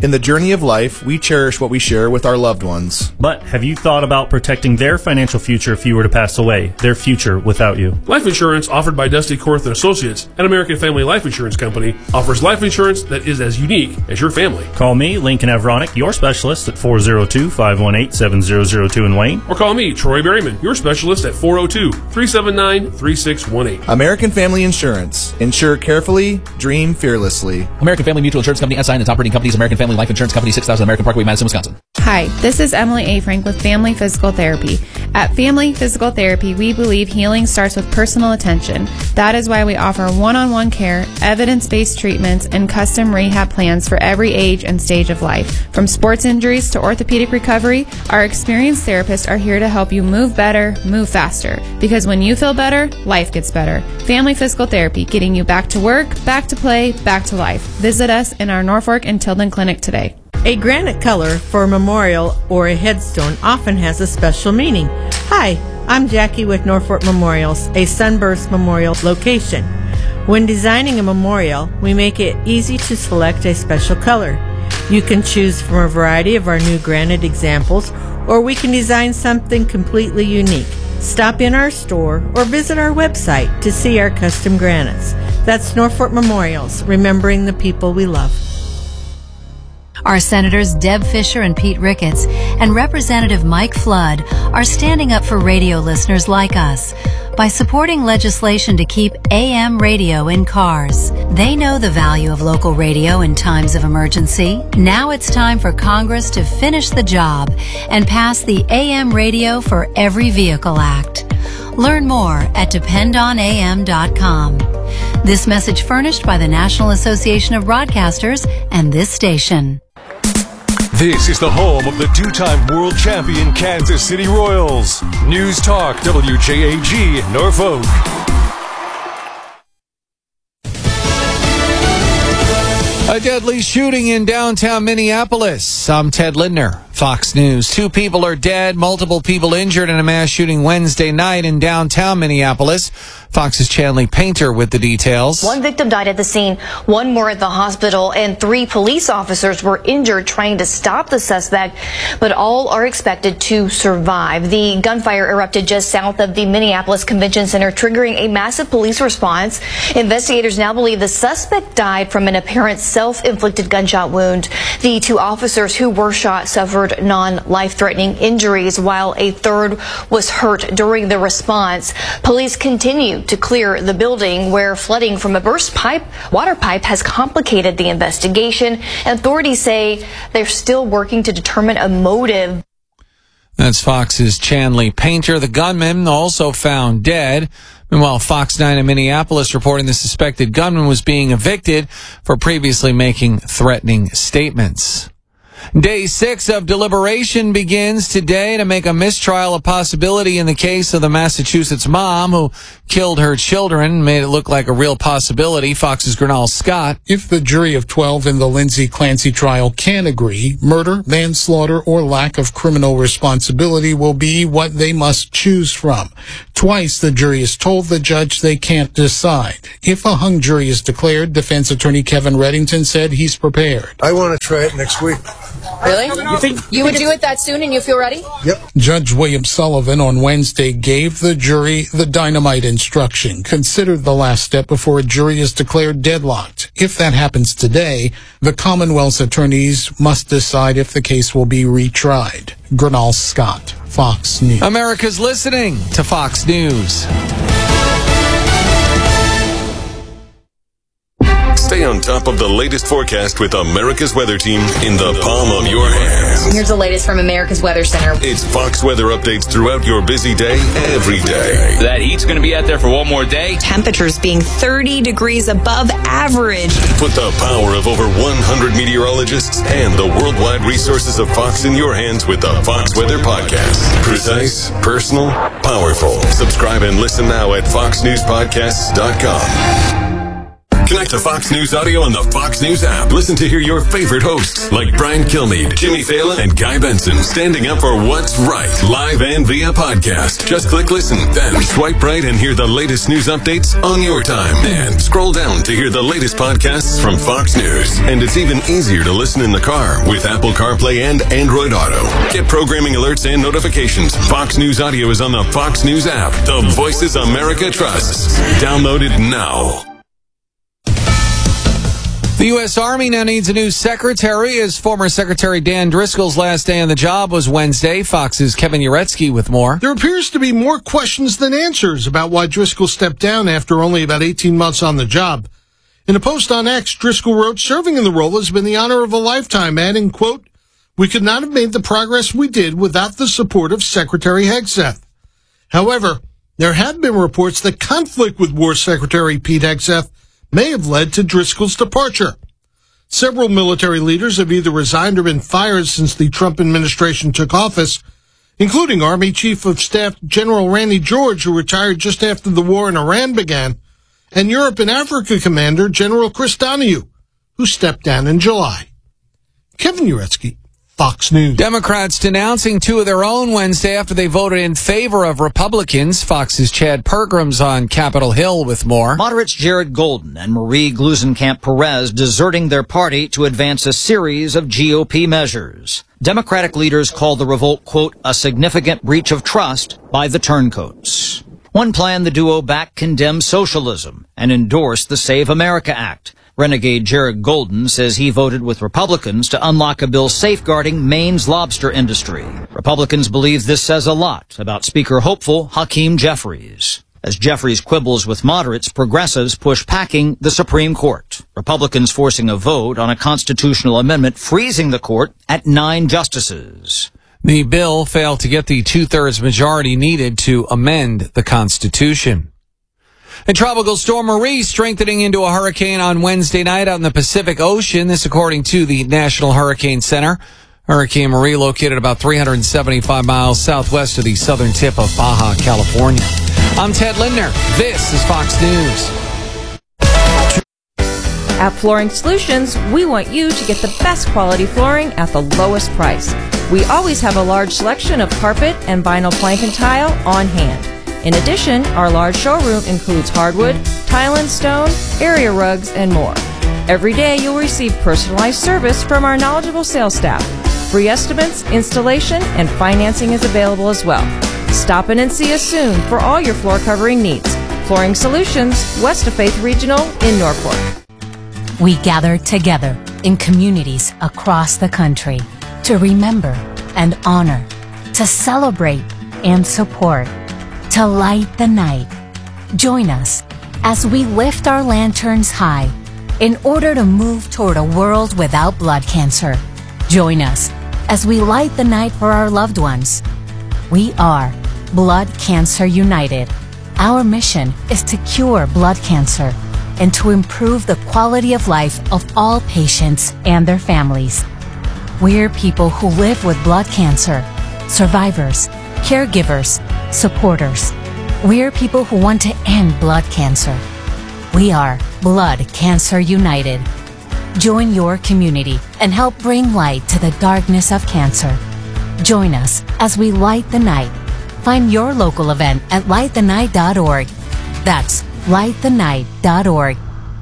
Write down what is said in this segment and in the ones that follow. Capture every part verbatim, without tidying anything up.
In the journey of life, we cherish what we share with our loved ones. But have you thought about protecting their financial future if you were to pass away, their future without you? Life insurance offered by Dusty Korth and Associates, an American Family Life Insurance company, offers life insurance that is as unique as your family. Call me, Lincoln Evronic, your specialist at four oh two, five one eight, seven zero zero two in Wayne. Or call me, Troy Berryman, your specialist at four oh two, three seven nine, three six one eight. American Family Insurance. Insure carefully, dream fearlessly. American Family Mutual Insurance Company, S I and its operating companies, American Family Life Insurance Company, six thousand American Parkway, Madison, Wisconsin. Hi, this is Emily A. Frank with Family Physical Therapy. At Family Physical Therapy, we believe healing starts with personal attention. That is why we offer one-on-one care, evidence-based treatments, and custom rehab plans for every age and stage of life. From sports injuries to orthopedic recovery, our experienced therapists are here to help you move better, move faster. Because when you feel better, life gets better. Family Physical Therapy, getting you back to work, back to play, back to life. Visit us in our Norfolk and Tilden clinic today. A granite color for a memorial or a headstone often has a special meaning. Hi, I'm Jackie with Norfolk Memorials, a Sunburst Memorial location. When designing a memorial, we make it easy to select a special color. You can choose from a variety of our new granite examples, or we can design something completely unique. Stop in our store or visit our website to see our custom granites. That's Norfolk Memorials, remembering the people we love. Our Senators Deb Fischer and Pete Ricketts and Representative Mike Flood are standing up for radio listeners like us by supporting legislation to keep A M radio in cars. They know the value of local radio in times of emergency. Now it's time for Congress to finish the job and pass the A M Radio for Every Vehicle Act. Learn more at depend on A M dot com. This message furnished by the National Association of Broadcasters and this station. This is the home of the two-time world champion Kansas City Royals. News Talk W J A G Norfolk. A deadly shooting in downtown Minneapolis. I'm Ted Lindner, Fox News. Two people are dead, multiple people injured in a mass shooting Wednesday night in downtown Minneapolis. Fox's Chanley Painter with the details. One victim died at the scene, one more at the hospital, and three police officers were injured trying to stop the suspect, but all are expected to survive. The gunfire erupted just south of the Minneapolis Convention Center, triggering a massive police response. Investigators now believe the suspect died from an apparent self-inflicted gunshot wound. The two officers who were shot suffered non-life-threatening injuries, while a third was hurt during the response. Police continue to clear the building, where flooding from a burst pipe, water pipe has complicated the investigation. Authorities say they're still working to determine a motive. That's Fox's Chanley Painter. The gunman also found dead. Meanwhile, Fox nine in Minneapolis reporting the suspected gunman was being evicted for previously making threatening statements. Day six of deliberation begins today to make a mistrial a possibility in the case of the Massachusetts mom who killed her children, made it look like a real possibility. Fox's Gernal Scott. If the jury of twelve in the Lindsay Clancy trial can agree, murder, manslaughter, or lack of criminal responsibility will be what they must choose from. Twice the jury has told the judge they can't decide. If a hung jury is declared, defense attorney Kevin Reddington said he's prepared. I want to try it next week. Really? You think you would do it that soon and you feel ready? Yep. Judge William Sullivan on Wednesday gave the jury the dynamite instruction. Consider the last step before a jury is declared deadlocked. If that happens today, the Commonwealth's attorneys must decide if the case will be retried. Gernal Scott, Fox News. America's listening to Fox News. Stay on top of the latest forecast with America's Weather Team in the palm of your hands. Here's the latest from America's Weather Center. It's Fox weather updates throughout your busy day, every day. That heat's going to be out there for one more day. Temperatures being thirty degrees above average. Put the power of over one hundred meteorologists and the worldwide resources of Fox in your hands with the Fox Weather Podcast. Precise, personal, powerful. Subscribe and listen now at fox news podcasts dot com. Connect to Fox News Audio on the Fox News app. Listen to hear your favorite hosts like Brian Kilmeade, Jimmy Fallon, and Guy Benson standing up for what's right, live and via podcast. Just click listen, then swipe right and hear the latest news updates on your time. And scroll down to hear the latest podcasts from Fox News. And it's even easier to listen in the car with Apple CarPlay and Android Auto. Get programming alerts and notifications. Fox News Audio is on the Fox News app. The voices America trusts. Download it now. The U S. Army now needs a new secretary, as former Secretary Dan Driscoll's last day on the job was Wednesday. Fox's Kevin Uretsky with more. There appears to be more questions than answers about why Driscoll stepped down after only about eighteen months on the job. In a post on X, Driscoll wrote, "Serving in the role has been the honor of a lifetime," adding, quote, "We could not have made the progress we did without the support of Secretary Hegseth." However, there have been reports that conflict with War Secretary Pete Hegseth may have led to Driscoll's departure. Several military leaders have either resigned or been fired since the Trump administration took office, including Army Chief of Staff General Randy George, who retired just after the war in Iran began, and Europe and Africa Commander General Chris Donahue, who stepped down in July. Kevin Uretsky, Fox News. Democrats denouncing two of their own Wednesday after they voted in favor of Republicans. Fox's Chad Pergram's on Capitol Hill with more. Moderates Jared Golden and Marie Gluesenkamp-Perez deserting their party to advance a series of G O P measures. Democratic leaders called the revolt, quote, "a significant breach of trust by the turncoats." One plan, the duo back condemned socialism and endorsed the Save America Act. Renegade Jared Golden says he voted with Republicans to unlock a bill safeguarding Maine's lobster industry. Republicans believe this says a lot about Speaker hopeful Hakeem Jeffries. As Jeffries quibbles with moderates, progressives push packing the Supreme Court. Republicans forcing a vote on a constitutional amendment freezing the court at nine justices. The bill failed to get the two-thirds majority needed to amend the Constitution. And Tropical Storm Marie strengthening into a hurricane on Wednesday night out in the Pacific Ocean. This according to the National Hurricane Center. Hurricane Marie located about three hundred seventy-five miles southwest of the southern tip of Baja, California. I'm Ted Lindner. This is Fox News. At Flooring Solutions, we want you to get the best quality flooring at the lowest price. We always have a large selection of carpet and vinyl plank and tile on hand. In addition, our large showroom includes hardwood, tile and stone, area rugs, and more. Every day you'll receive personalized service from our knowledgeable sales staff. Free estimates, installation, and financing is available as well. Stop in and see us soon for all your floor covering needs. Flooring Solutions, west of Faith Regional in Norfolk. We gather together in communities across the country to remember and honor, to celebrate and support, to light the night. Join us as we lift our lanterns high in order to move toward a world without blood cancer. Join us as we light the night for our loved ones. We are Blood Cancer United. Our mission is to cure blood cancer and to improve the quality of life of all patients and their families. We're people who live with blood cancer, survivors, caregivers, supporters. We're people who want to end blood cancer. We are Blood Cancer United. Join your community and help bring light to the darkness of cancer. Join us as we light the night. Find your local event at light the night dot org. That's light the night dot org.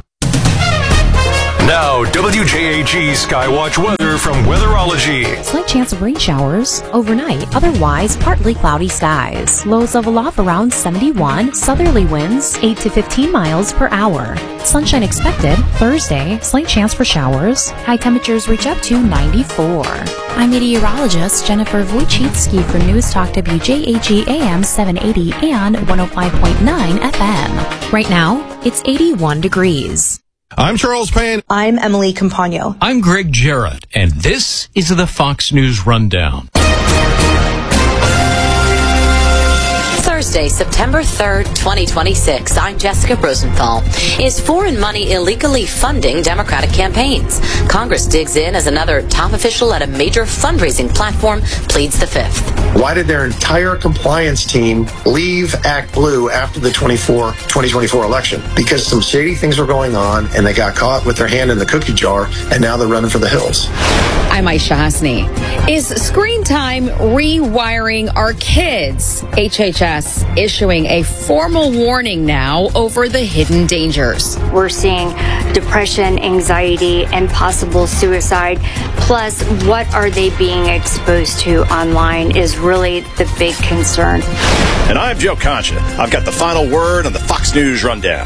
Now, W J A G Skywatch weather from Weatherology. Slight chance of rain showers overnight. Otherwise, partly cloudy skies. Lows level off around seventy-one. Southerly winds eight to fifteen miles per hour. Sunshine expected. Thursday, slight chance for showers. High temperatures reach up to ninety-four. I'm meteorologist Jennifer Wojcicki for News Talk W J A G A M seven eighty and one oh five point nine F M. Right now, it's eighty-one degrees. I'm Charles Payne. I'm Emily Campagno. I'm Greg Jarrett, and this is the Fox News Rundown. Thursday, September third, twenty twenty-six. I'm Jessica Rosenthal. Is foreign money illegally funding Democratic campaigns? Congress digs in as another top official at a major fundraising platform pleads the fifth. Why did their entire compliance team leave Act Blue after the twenty twenty-four election? Because some shady things were going on, and they got caught with their hand in the cookie jar, and now they're running for the hills. I'm Aisha Hasni. Is screen time rewiring our kids? H H S issuing a formal warning now over the hidden dangers. We're seeing depression, anxiety, and possible suicide. Plus, what are they being exposed to online is really the big concern. And I'm Joe Concha. I've got the final word on the Fox News Rundown.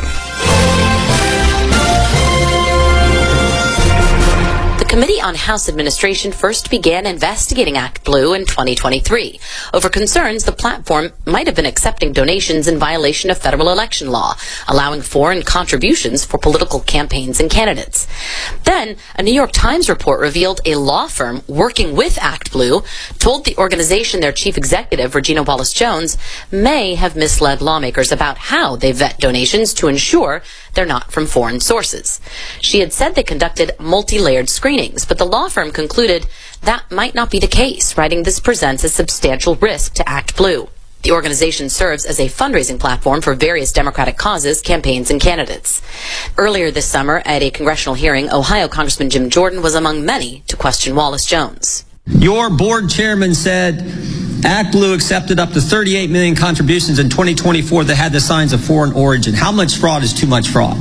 The Committee on House Administration first began investigating Act Blue in twenty twenty-three over concerns the platform might have been accepting donations in violation of federal election law, allowing foreign contributions for political campaigns and candidates. Then, a New York Times report revealed a law firm working with Act Blue told the organization their chief executive, Regina Wallace-Jones, may have misled lawmakers about how they vet donations to ensure they're not from foreign sources. She had said they conducted multi-layered screenings, but the law firm concluded that might not be the case, writing this presents a substantial risk to Act Blue. The organization serves as a fundraising platform for various Democratic causes, campaigns, and candidates. Earlier this summer, at a congressional hearing, Ohio Congressman Jim Jordan was among many to question Wallace-Jones. Your board chairman said Act Blue accepted up to thirty-eight million contributions in twenty twenty-four that had the signs of foreign origin. How much fraud is too much fraud?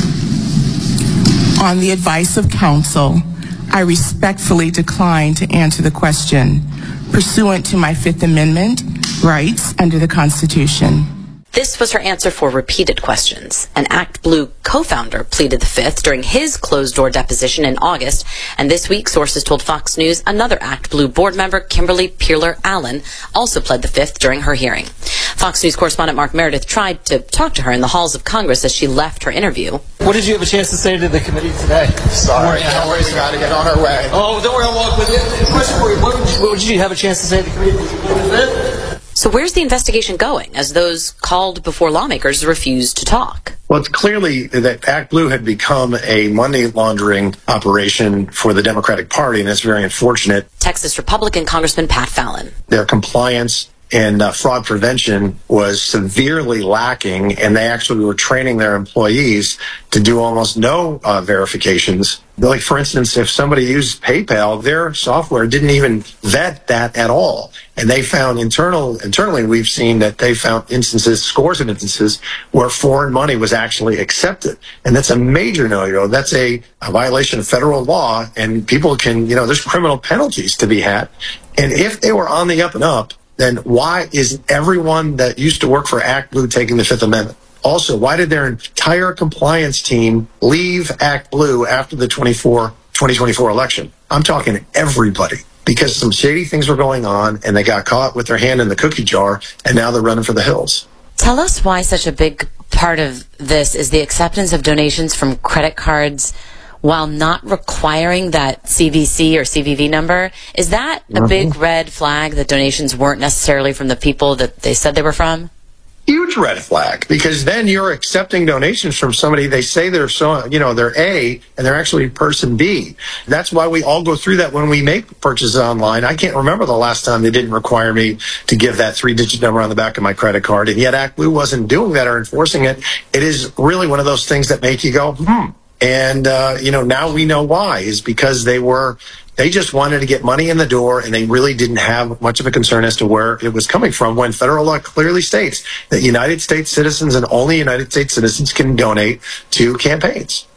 On the advice of counsel, I respectfully decline to answer the question pursuant to my Fifth Amendment rights under the Constitution. This was her answer for repeated questions. An Act Blue co-founder pleaded the fifth during his closed-door deposition in August, and this week, sources told Fox News another Act Blue board member, Kimberly Pearler-Allen, also pled the fifth during her hearing. Fox News correspondent Mark Meredith tried to talk to her in the halls of Congress as she left her interview. What did you have a chance to say to the committee today? Sorry, don't worry, we got to get on our way. Oh, don't worry, I'll walk with you. Question for you, what did you, what did you have a chance to say to the committee? So where's the investigation going as those called before lawmakers refuse to talk? Well, it's clearly that Act Blue had become a money laundering operation for the Democratic Party, and it's very unfortunate. Texas Republican Congressman Pat Fallon. Their compliance and uh, fraud prevention was severely lacking, and they actually were training their employees to do almost no uh, verifications. Like, for instance, if somebody used PayPal, their software didn't even vet that at all. And they found internal, internally, we've seen that they found instances, scores of instances, where foreign money was actually accepted. And that's a major no-no. That's a, a violation of federal law, and people can, you know, there's criminal penalties to be had. And if they were on the up and up, then why is everyone that used to work for Act Blue taking the Fifth Amendment? Also, why did their entire compliance team leave Act Blue after the twenty twenty-four election? I'm talking everybody, because some shady things were going on, and they got caught with their hand in the cookie jar, and now they're running for the hills. Tell us why such a big part of this is the acceptance of donations from credit cards while not requiring that C V C or C V V number. Is that a big red flag that donations weren't necessarily from the people that they said they were from? Huge red flag, because then you're accepting donations from somebody they say they're so, you know, they're A and they're actually person B. That's why we all go through that when we make purchases online. I can't remember the last time they didn't require me to give that three-digit number on the back of my credit card, and yet Act Blue wasn't doing that or enforcing it. It is really one of those things that make you go, hmm. And, uh, you know, now we know why, is because they were, they just wanted to get money in the door, and they really didn't have much of a concern as to where it was coming from, when federal law clearly states that United States citizens and only United States citizens can donate to campaigns.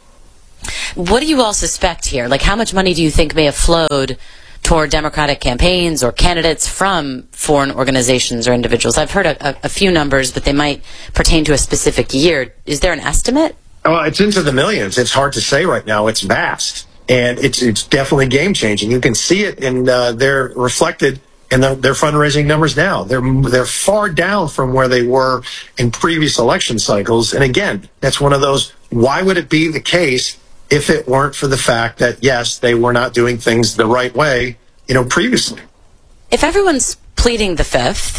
What do you all suspect here? Like, how much money do you think may have flowed toward Democratic campaigns or candidates from foreign organizations or individuals? I've heard a, a, a few numbers, but they might pertain to a specific year. Is there an estimate? Oh, it's into the millions. It's hard to say right now. It's vast, and it's it's definitely game changing. You can see it, and uh, they're reflected in the, their fundraising numbers now. They're they're far down from where they were in previous election cycles. And again, that's one of those. Why would it be the case if it weren't for the fact that yes, they were not doing things the right way, you know, previously? If everyone's pleading the fifth,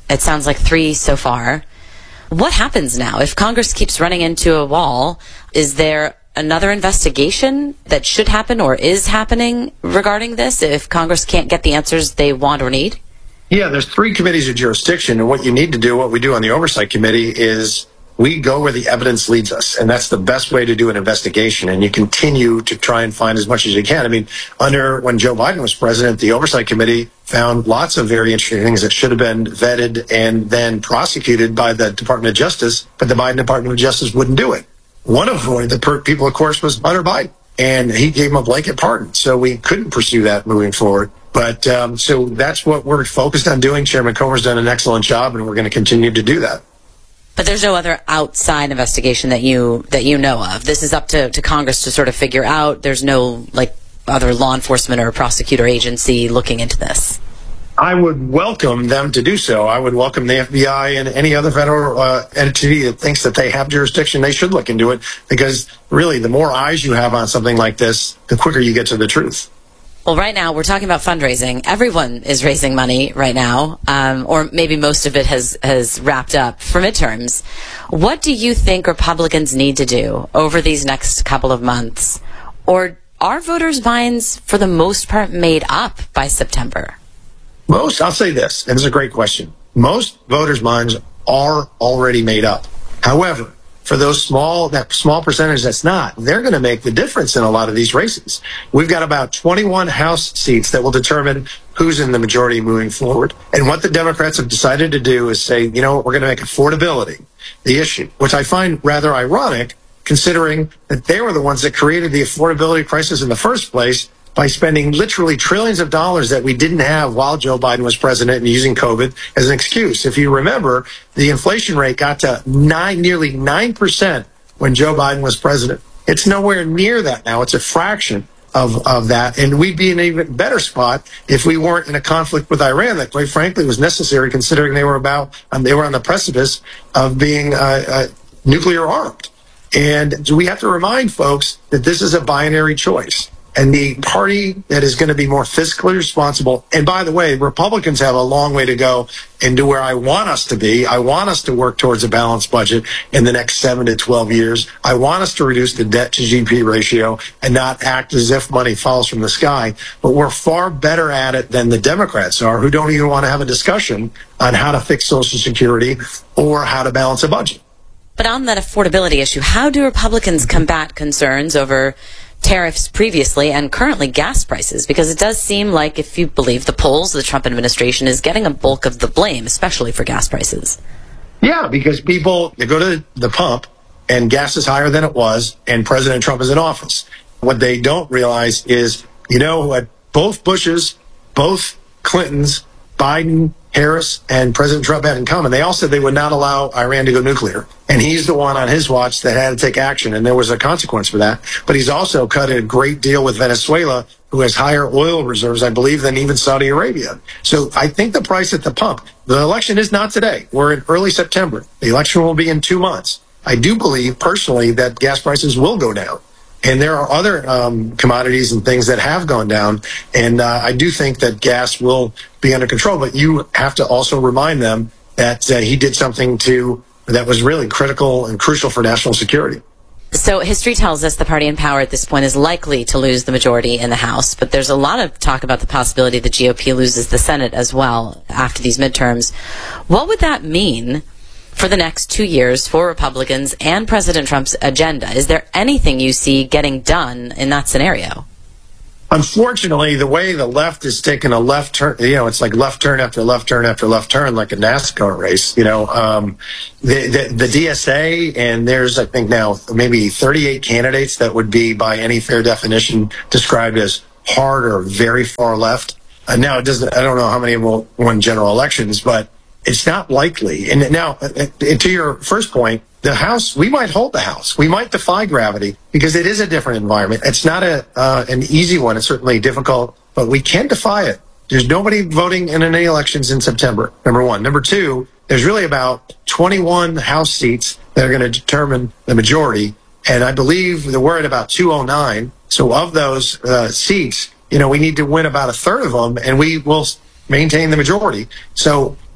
It sounds like three so far. What happens now? If Congress keeps running into a wall, is there another investigation that should happen or is happening regarding this if Congress can't get the answers they want or need? Yeah, there's three committees of jurisdiction, and what you need to do, what we do on the Oversight Committee, is we go where the evidence leads us, and that's the best way to do an investigation, and you continue to try and find as much as you can. I mean, under when Joe Biden was president, the Oversight Committee found lots of very interesting things that should have been vetted and then prosecuted by the Department of Justice, but the Biden Department of Justice wouldn't do it. One of the per- people, of course, was Hunter Biden, and he gave him a blanket pardon, so we couldn't pursue that moving forward. But um, so that's what we're focused on doing. Chairman Comer's done an excellent job, and we're going to continue to do that. But there's no other outside investigation that you that you know of. This is up to, to Congress to sort of figure out. There's no like other law enforcement or prosecutor agency looking into this. I would welcome them to do so. I would welcome the F B I and any other federal uh, entity that thinks that they have jurisdiction. They should look into it, because really the more eyes you have on something like this, the quicker you get to the truth. Well, right now we're talking about fundraising. Everyone is raising money right now, um, or maybe most of it has, has wrapped up for midterms. What do you think Republicans need to do over these next couple of months? Or are voters' minds, for the most part, made up by September? Most, I'll say this, and this is a great question. Most voters' minds are already made up. However, for those small, that small percentage that's not, they're going to make the difference in a lot of these races. We've got about twenty-one House seats that will determine who's in the majority moving forward. And what the Democrats have decided to do is say, you know, we're going to make affordability the issue, which I find rather ironic, considering that they were the ones that created the affordability crisis in the first place by spending literally trillions of dollars that we didn't have while Joe Biden was president and using COVID as an excuse. If you remember, the inflation rate got to nine, nearly nine percent when Joe Biden was president. It's nowhere near that now. It's a fraction of, of that. And we'd be in an even better spot if we weren't in a conflict with Iran that, quite frankly, was necessary, considering they were about, um, they were on the precipice of being uh, uh, nuclear armed. And we have to remind folks that this is a binary choice. And the party that is going to be more fiscally responsible, and by the way, Republicans have a long way to go into where I want us to be. I want us to work towards a balanced budget in the next seven to twelve years. I want us to reduce the debt to G D P ratio and not act as if money falls from the sky. But we're far better at it than the Democrats are, who don't even want to have a discussion on how to fix Social Security or how to balance a budget. But on that affordability issue, how do Republicans combat concerns over tariffs previously and currently gas prices? Because it does seem like, if you believe the polls, the Trump administration is getting a bulk of the blame, especially for gas prices. Yeah, because people, they go to the pump and gas is higher than it was, and President Trump is in office. What they don't realize is, you know, what both Bushes, both Clintons, Biden, Harris, and President Trump had in common. They all said they would not allow Iran to go nuclear. And he's the one on his watch that had to take action, and there was a consequence for that. But he's also cut a great deal with Venezuela, who has higher oil reserves, I believe, than even Saudi Arabia. So I think the price at the pump, the election is not today. We're in early September. The election will be in two months. I do believe, personally, that gas prices will go down. And there are other um, commodities and things that have gone down. And uh, I do think that gas will be under control. But you have to also remind them that uh, he did something to that was really critical and crucial for national security. So history tells us the party in power at this point is likely to lose the majority in the House. But there's a lot of talk about the possibility the G O P loses the Senate as well after these midterms. What would that mean for the next two years for Republicans and President Trump's agenda? Is there anything you see getting done in that scenario? Unfortunately, the way the left is taking a left turn, you know, it's like left turn after left turn after left turn, like a NASCAR race. You know, um, the, the, the D S A, and there's, I think now, maybe thirty-eight candidates that would be, by any fair definition, described as hard or very far left. Uh, now, it doesn't, I don't know how many will win general elections, but it's not likely. And now, uh, to your first point, the House, we might hold the House. We might defy gravity because it is a different environment. It's not a uh, an easy one. It's certainly difficult, but we can defy it. There's nobody voting in any elections in September, number one. Number two, there's really about twenty-one House seats that are going to determine the majority. And I believe that we're at about two oh nine. So of those uh, seats, you know, we need to win about a third of them, and we will maintain the majority. So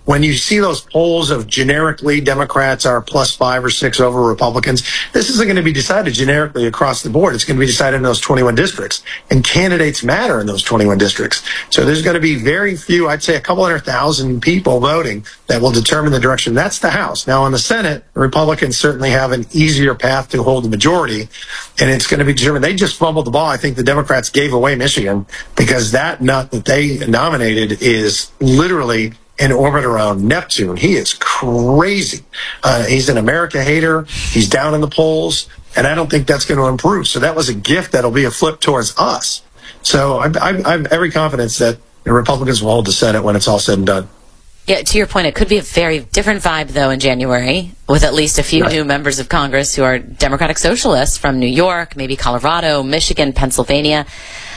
when you see those polls of generically Democrats are plus five or six over Republicans, this isn't going to be decided generically across the board. It's going to be decided in those twenty-one districts. And candidates matter in those twenty-one districts. So there's going to be very few, I'd say a couple hundred thousand people voting that will determine the direction. That's the House. Now, in the Senate, Republicans certainly have an easier path to hold the majority, and it's going to be determined. They just fumbled the ball. I think the Democrats gave away Michigan because that nut that they nominated is literally in orbit around Neptune. He is crazy. Uh, he's an America hater. He's down in the polls, and I don't think that's going to improve. So that was a gift that'll be a flip towards us. So I, I, I have every confidence that the Republicans will hold the Senate when it's all said and done. Yeah, to your point, it could be a very different vibe, though, in January, with at least a few right. new members of Congress who are Democratic Socialists from New York, maybe Colorado, Michigan, Pennsylvania.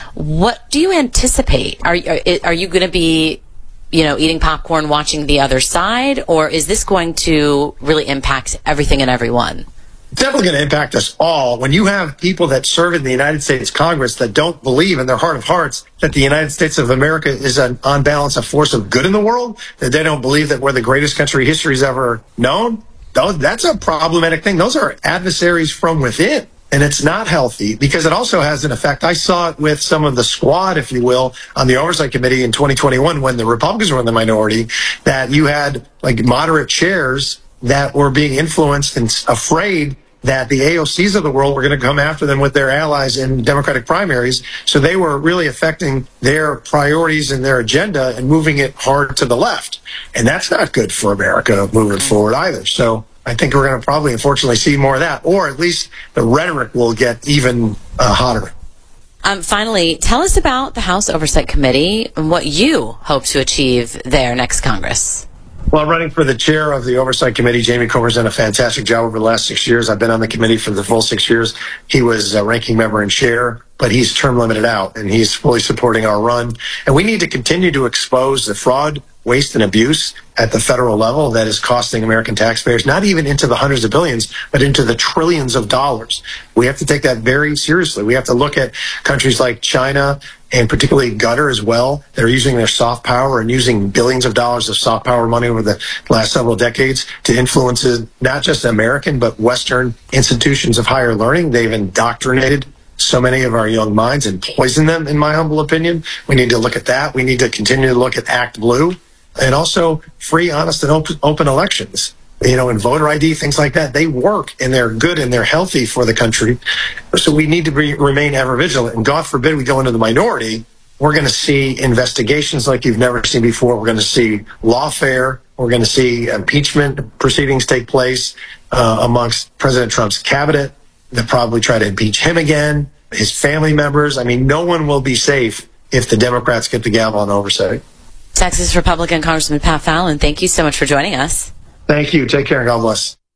What do you anticipate? Are, are, are you going to be you know, eating popcorn, watching the other side, or is this going to really impact everything and everyone? It's definitely going to impact us all. When you have people that serve in the United States Congress that don't believe in their heart of hearts that the United States of America is, an, on balance, a force of good in the world, that they don't believe that we're the greatest country history's ever known, that's a problematic thing. Those are adversaries from within. And it's not healthy because it also has an effect. I saw it with some of the squad, if you will, on the Oversight Committee in twenty twenty-one when the Republicans were in the minority, that you had like moderate chairs that were being influenced and afraid that the A O Cs of the world were going to come after them with their allies in Democratic primaries. So they were really affecting their priorities and their agenda and moving it hard to the left. And that's not good for America moving forward either. So I think we're going to probably, unfortunately, see more of that, or at least the rhetoric will get even uh, hotter. Um, finally, tell us about the House Oversight Committee and what you hope to achieve there next Congress. Well, running for the chair of the Oversight Committee, Jamie Comer's done a fantastic job over the last six years. I've been on the committee for the full six years. He was a ranking member and chair, but he's term limited out, and he's fully supporting our run. And we need to continue to expose the fraud, waste, and abuse at the federal level that is costing American taxpayers, not even into the hundreds of billions, but into the trillions of dollars. We have to take that very seriously. We have to look at countries like China and particularly Qatar as well. They're using their soft power and using billions of dollars of soft power money over the last several decades to influence not just American, but Western institutions of higher learning. They've indoctrinated so many of our young minds and poisoned them, in my humble opinion. We need to look at that. We need to continue to look at Act Blue and also free, honest, and open, open elections. You know, and voter I D, things like that, they work and they're good and they're healthy for the country. So we need to be, remain ever vigilant. And God forbid we go into the minority, we're going to see investigations like you've never seen before. We're going to see lawfare. We're going to see impeachment proceedings take place uh, amongst President Trump's cabinet. They'll probably try to impeach him again, his family members. I mean, no one will be safe if the Democrats get the gavel on oversight. Texas Republican Congressman Pat Fallon, thank you so much for joining us. Thank you. Take care and God bless.